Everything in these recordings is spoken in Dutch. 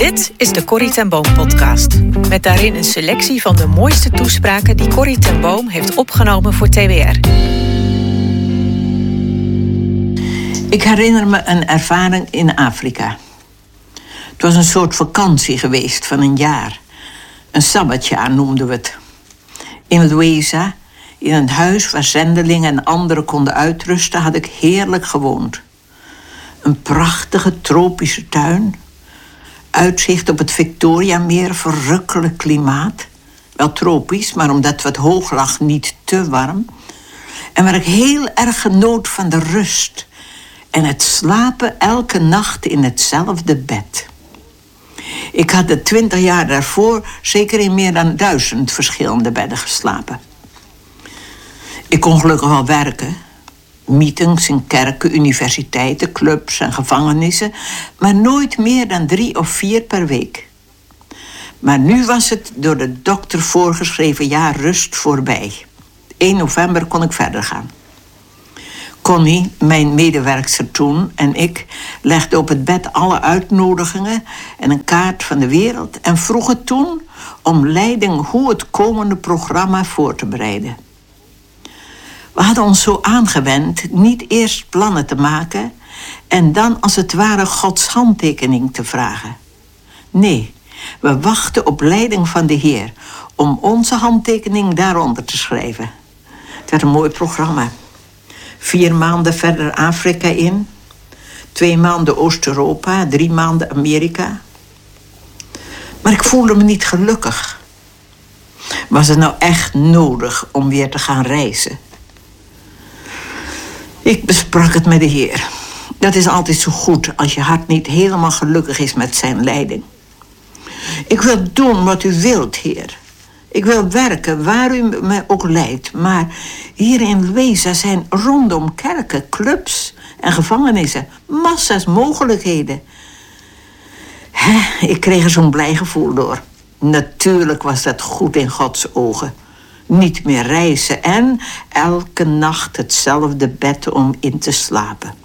Dit is de Corrie ten Boom podcast. Met daarin een selectie van de mooiste toespraken die Corrie ten Boom heeft opgenomen voor TWR. Ik herinner me een ervaring in Afrika. Het was een soort vakantie geweest van een jaar. Een sabbatjaar noemden we het. In Lueza, in een huis waar zendelingen en anderen konden uitrusten, had ik heerlijk gewoond. Een prachtige tropische tuin. Uitzicht op het Victoriameer, verrukkelijk klimaat. Wel tropisch, maar omdat het wat hoog lag, niet te warm. En waar ik heel erg genoot van de rust. En het slapen elke nacht in hetzelfde bed. Ik had de 20 jaar daarvoor zeker in meer dan 1000 verschillende bedden geslapen. Ik kon gelukkig wel werken. Meetings in kerken, universiteiten, clubs en gevangenissen. Maar nooit meer dan 3 of 4 per week. Maar nu was het door de dokter voorgeschreven jaar rust voorbij. 1 november kon ik verder gaan. Connie, mijn medewerkster toen, en ik legden op het bed alle uitnodigingen en een kaart van de wereld en vroegen toen om leiding hoe het komende programma voor te bereiden. We hadden ons zo aangewend niet eerst plannen te maken en dan als het ware Gods handtekening te vragen. Nee, we wachten op leiding van de Heer om onze handtekening daaronder te schrijven. Het werd een mooi programma. 4 maanden verder Afrika in. 2 maanden Oost-Europa, 3 maanden Amerika. Maar ik voelde me niet gelukkig. Was het nou echt nodig om weer te gaan reizen? Ik besprak het met de Heer. Dat is altijd zo goed als je hart niet helemaal gelukkig is met zijn leiding. Ik wil doen wat u wilt, Heer. Ik wil werken waar u me ook leidt. Maar hier in Lueza zijn rondom kerken, clubs en gevangenissen massa's mogelijkheden. Ik kreeg er zo'n blij gevoel door. Natuurlijk was dat goed in Gods ogen. Niet meer reizen en elke nacht hetzelfde bed om in te slapen.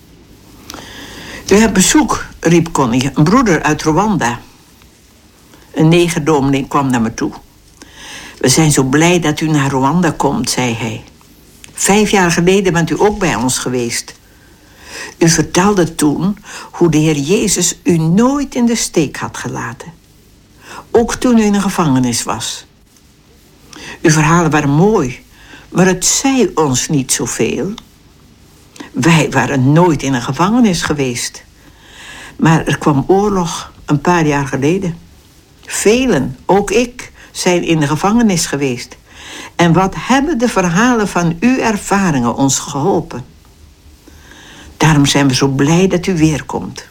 U hebt bezoek, riep Connie, een broeder uit Rwanda. Een negerdominee kwam naar me toe. We zijn zo blij dat u naar Rwanda komt, zei hij. 5 jaar geleden bent u ook bij ons geweest. U vertelde toen hoe de Heer Jezus u nooit in de steek had gelaten. Ook toen u in een gevangenis was. Uw verhalen waren mooi, maar het zei ons niet zoveel. Wij waren nooit in een gevangenis geweest. Maar er kwam oorlog een paar jaar geleden. Velen, ook ik, zijn in de gevangenis geweest. En wat hebben de verhalen van uw ervaringen ons geholpen? Daarom zijn we zo blij dat u weer komt.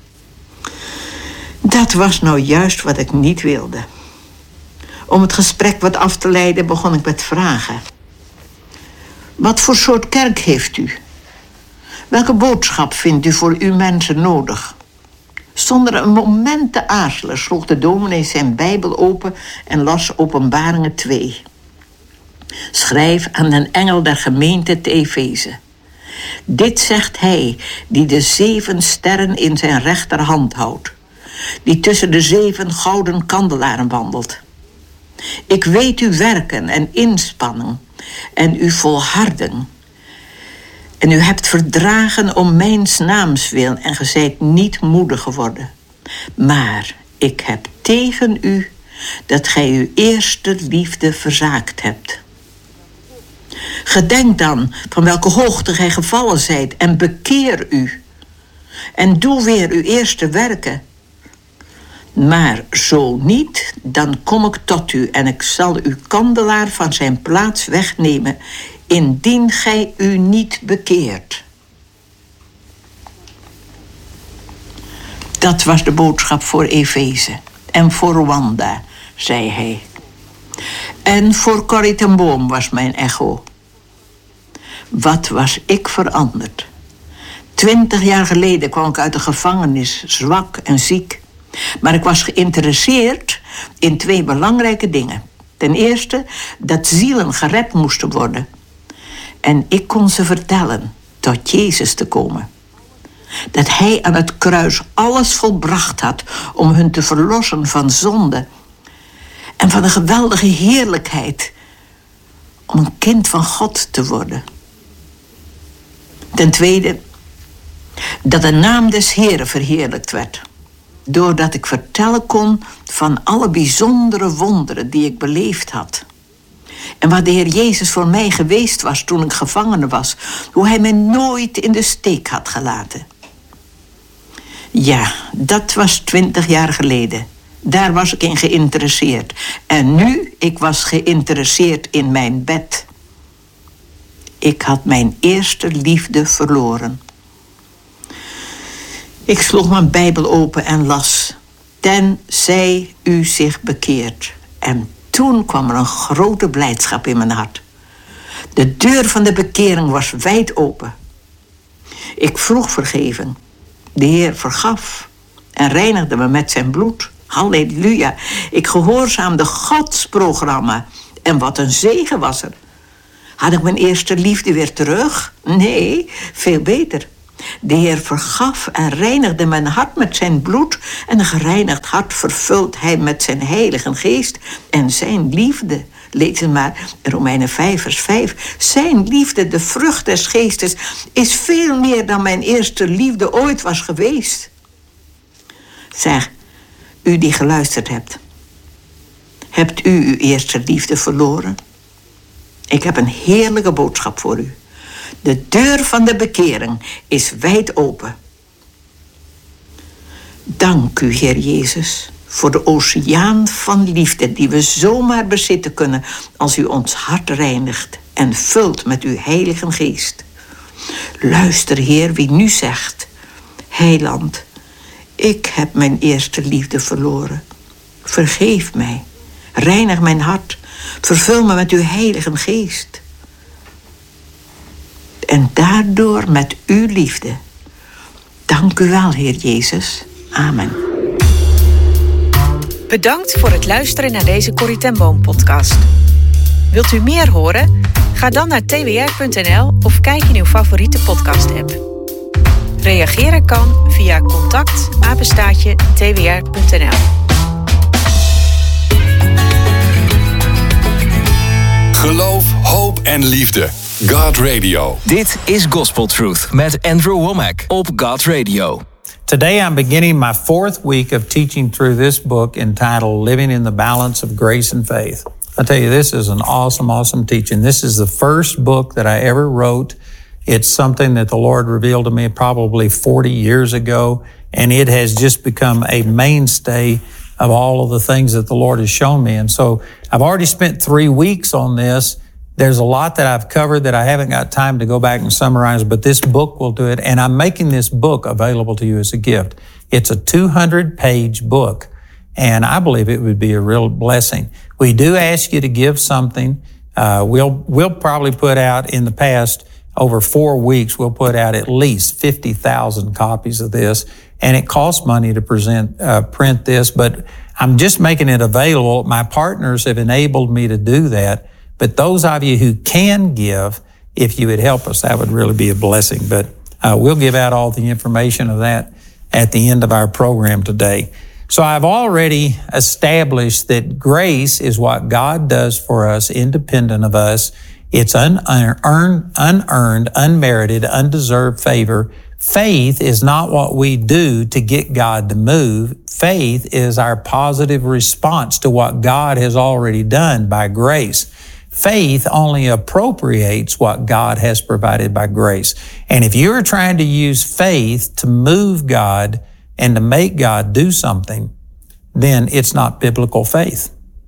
Dat was nou juist wat ik niet wilde. Om het gesprek wat af te leiden begon ik met vragen. Wat voor soort kerk heeft u? Welke boodschap vindt u voor uw mensen nodig? Zonder een moment te aarzelen sloeg de dominee zijn Bijbel open en las Openbaringen 2. Schrijf aan de engel der gemeente te Efeze. Dit zegt hij die de 7 sterren in zijn rechterhand houdt. Die tussen de 7 gouden kandelaren wandelt. Ik weet uw werken en inspanning en uw volharding. En u hebt verdragen om mijns naams wil en ge zijt niet moedig geworden. Maar ik heb tegen u dat gij uw eerste liefde verzaakt hebt. Gedenk dan van welke hoogte gij gevallen zijt en bekeer u. En doe weer uw eerste werken. Maar zo niet, dan kom ik tot u en ik zal uw kandelaar van zijn plaats wegnemen, indien gij u niet bekeert. Dat was de boodschap voor Efeze en voor Rwanda, zei hij. En voor Corrie ten Boom was mijn echo. Wat was ik veranderd? 20 jaar geleden kwam ik uit de gevangenis, zwak en ziek. Maar ik was geïnteresseerd in 2 belangrijke dingen. Ten eerste, dat zielen gered moesten worden. En ik kon ze vertellen tot Jezus te komen. Dat hij aan het kruis alles volbracht had om hun te verlossen van zonde. En van een geweldige heerlijkheid om een kind van God te worden. Ten tweede, dat de naam des Heren verheerlijkt werd. Doordat ik vertellen kon van alle bijzondere wonderen die ik beleefd had. En waar de Heer Jezus voor mij geweest was toen ik gevangene was. Hoe hij mij nooit in de steek had gelaten. Ja, dat was 20 jaar geleden. Daar was ik in geïnteresseerd. En nu, ik was geïnteresseerd in mijn bed. Ik had mijn eerste liefde verloren. Ik sloeg mijn Bijbel open en las. Tenzij u zich bekeert. En toen kwam er een grote blijdschap in mijn hart. De deur van de bekering was wijd open. Ik vroeg vergeving. De Heer vergaf en reinigde me met zijn bloed. Halleluja. Ik gehoorzaamde Gods programma. En wat een zegen was er. Had ik mijn eerste liefde weer terug? Nee, veel beter. De Heer vergaf en reinigde mijn hart met zijn bloed. En een gereinigd hart vervult hij met zijn heilige geest en zijn liefde. Lees het maar, Romeinen 5 vers 5. Zijn liefde, de vrucht des geestes, is veel meer dan mijn eerste liefde ooit was geweest. Zeg, u die geluisterd hebt. Hebt u uw eerste liefde verloren? Ik heb een heerlijke boodschap voor u. De deur van de bekering is wijd open. Dank u, Heer Jezus, voor de oceaan van liefde die we zomaar bezitten kunnen als u ons hart reinigt en vult met uw heilige geest. Luister, Heer, wie nu zegt: Heiland, ik heb mijn eerste liefde verloren. Vergeef mij, reinig mijn hart, vervul me met uw heilige geest. En daardoor met uw liefde. Dank u wel, Heer Jezus. Amen. Bedankt voor het luisteren naar deze Corrie ten Boom podcast. Wilt u meer horen? Ga dan naar twr.nl of kijk in uw favoriete podcast-app. Reageren kan via contact@twr.nl. Geloof, hoop en liefde. God Radio. Dit is Gospel Truth met Andrew Womack op God Radio. Today I'm beginning my 4th week of teaching through this book entitled Living in the Balance of Grace and Faith. I tell you, this is an awesome teaching. This is the first book that I ever wrote. It's something that the Lord revealed to me probably 40 years ago, and it has just become a mainstay of all of the things that the Lord has shown me. And so I've already spent 3 weeks on this. There's a lot that I've covered that I haven't got time to go back and summarize, but this book will do it. And I'm making this book available to you as a gift. It's a 200-page book, and I believe it would be a real blessing. We do ask you to give something. We'll probably put out in the past, over 4 weeks, we'll put out at least 50,000 copies of this. And it costs money to print this, but I'm just making it available. My partners have enabled me to do that. But those of you who can give, if you would help us, that would really be a blessing. But we'll give out all the information of that at the end of our program today. So I've already established that grace is what God does for us, independent of us. It's unearned, unmerited, undeserved favor. Faith is not what we do to get God to move. Faith is our positive response to what God has already done by grace. Faith only appropriates what God has provided by grace. And if you're trying to use faith to move God and to make God do something, then it's not biblical faith.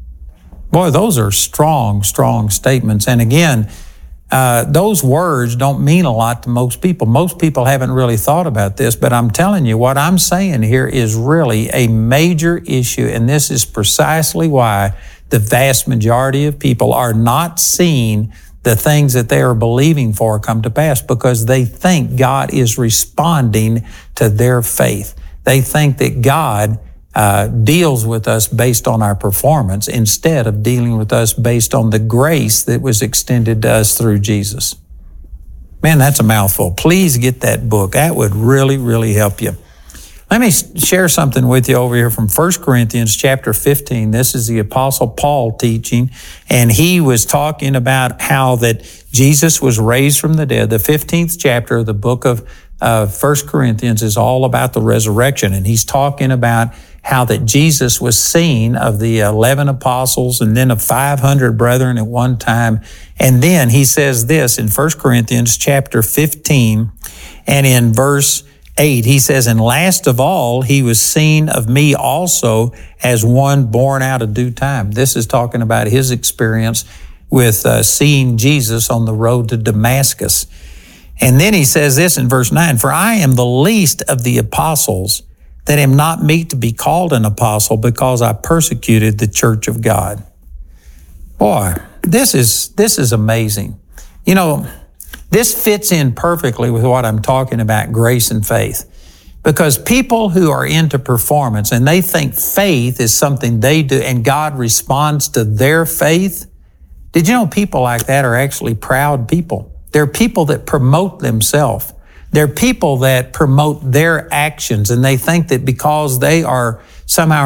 Boy, those are strong statements. And again, those words don't mean a lot to most people. Most people haven't really thought about this, but I'm telling you, what I'm saying here is really a major issue, and this is precisely why the vast majority of people are not seeing the things that they are believing for come to pass, because they think God is responding to their faith. They think that God deals with us based on our performance instead of dealing with us based on the grace that was extended to us through Jesus. Man, that's a mouthful. Please get that book. That would really, really help you. Let me share something with you over here from 1 Corinthians chapter 15. This is the Apostle Paul teaching, and he was talking about how that Jesus was raised from the dead. The 15th chapter of the book of 1 Corinthians is all about the resurrection, and he's talking about how that Jesus was seen of the 11 apostles and then of 500 brethren at one time. And then he says this in 1 Corinthians chapter 15 and in verse 8, he says, and last of all, he was seen of me also as one born out of due time. This is talking about his experience with seeing Jesus on the road to Damascus. And then he says this in verse 9, for I am the least of the apostles, that am not meet to be called an apostle, because I persecuted the church of God. Boy, this is amazing. You know, this fits in perfectly with what I'm talking about, grace and faith. Because people who are into performance and they think faith is something they do and God responds to their faith, did you know people like that are actually proud people? They're people that promote themselves. They're people that promote their actions, and they think that because they are somehow